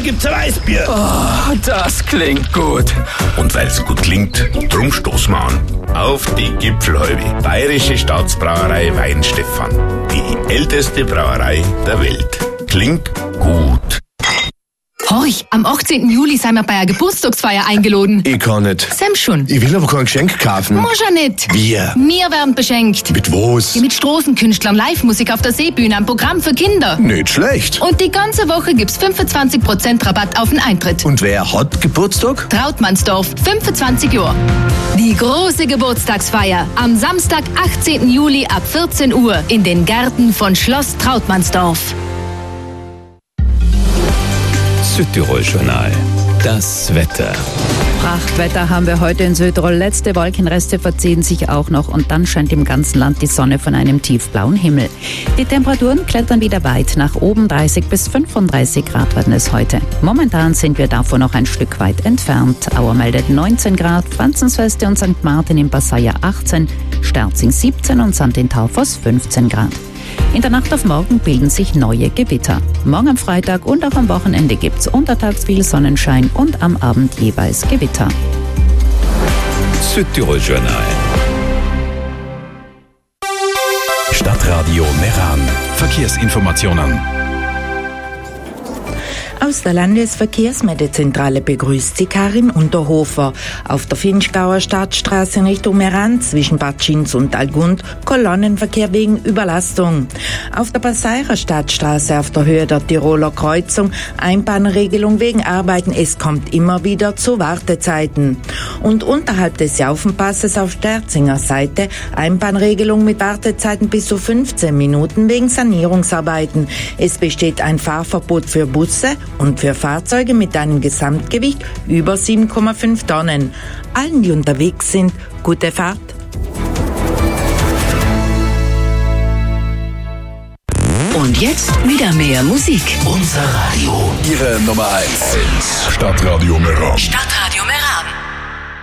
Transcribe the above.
gibt's ein Weißbier. Oh, das klingt gut. Und weil's gut klingt, drum stoßen wir an. Auf die Gipfelhalbe. Bayerische Staatsbrauerei Weihenstephan. Die älteste Brauerei der Welt. Klingt gut. Horch, am 18. Juli sind wir bei einer Geburtstagsfeier eingeladen. Ich kann nicht. Sam schon. Ich will aber kein Geschenk kaufen. Muss ja nicht. Wir? Wir werden beschenkt. Mit was? Mit Straßenkünstlern, Live-Musik auf der Seebühne, ein Programm für Kinder. Nicht schlecht. Und die ganze Woche gibt's 25% Rabatt auf den Eintritt. Und wer hat Geburtstag? Trautmannsdorf, 25 Jahre. Die große Geburtstagsfeier am Samstag, 18. Juli ab 14 Uhr in den Gärten von Schloss Trautmannsdorf. Südtirol-Journal. Das Wetter. Prachtwetter haben wir heute in Südtirol. Letzte Wolkenreste verziehen sich auch noch und dann scheint im ganzen Land die Sonne von einem tiefblauen Himmel. Die Temperaturen klettern wieder weit nach oben. 30 bis 35 Grad werden es heute. Momentan sind wir davon noch ein Stück weit entfernt. Auer meldet 19 Grad, Franzensweste und St. Martin im Passaier 18, Sterzing 17 und St. in Taufers 15 Grad. In der Nacht auf morgen bilden sich neue Gewitter. Morgen am Freitag und auch am Wochenende gibt's untertags viel Sonnenschein und am Abend jeweils Gewitter. Südtirol-Journal. Stadtradio Meran. Verkehrsinformationen. Aus der Landesverkehrsmeldezentrale begrüßt sie Karin Unterhofer. Auf der Vinschgauer Stadtstraße in Richtung Meran zwischen Bad Schinz und Algund Kolonnenverkehr wegen Überlastung. Auf der Passaier Stadtstraße auf der Höhe der Tiroler Kreuzung Einbahnregelung wegen Arbeiten. Es kommt immer wieder zu Wartezeiten. Und unterhalb des Jaufenpasses auf Sterzinger Seite Einbahnregelung mit Wartezeiten bis zu 15 Minuten wegen Sanierungsarbeiten. Es besteht ein Fahrverbot für Busse und für Fahrzeuge mit einem Gesamtgewicht über 7,5 Tonnen. Allen, die unterwegs sind, gute Fahrt. Und jetzt wieder mehr Musik. Unser Radio. Ihre Nummer 1. Stadtradio Meran. Stadtradio Meran.